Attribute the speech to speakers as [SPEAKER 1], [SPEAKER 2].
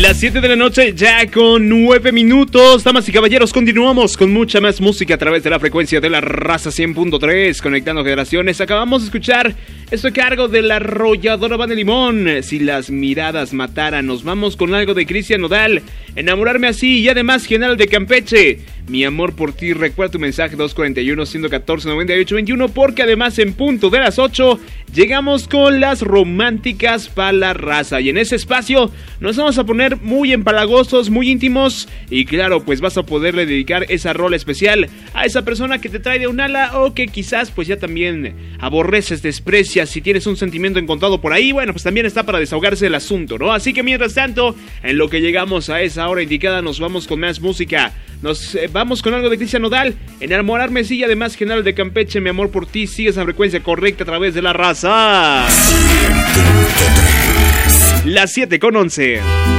[SPEAKER 1] Las 7 de la noche, ya con 9 minutos. Damas y caballeros, continuamos con mucha más música a través de la frecuencia de la raza 100.3, conectando generaciones. Acabamos de escuchar esto a cargo de la arrolladora Banda Limón. Si las miradas mataran. Nos vamos con algo de Cristian Nodal, Enamorarme así, y además General de Campeche, Mi amor por ti. Recuerda tu mensaje 241-114-9821, porque además en punto de las 8 llegamos con las románticas para la raza. Y en ese espacio nos vamos a poner muy empalagosos, muy íntimos, y claro, pues vas a poderle dedicar esa rola especial a esa persona que te trae de un ala, o que quizás pues ya también aborreces, desprecias. Si tienes un sentimiento encontrado por ahí, bueno, pues también está para desahogarse el asunto, ¿no? Así que mientras tanto, en lo que llegamos a esa hora indicada, nos vamos con más música. Nos vamos con algo de Cristian Nodal, Enamorarme sí, y además General de Campeche, Mi amor por ti. Sigue esa frecuencia correcta a través de la raza. 100.3. Las 7:11.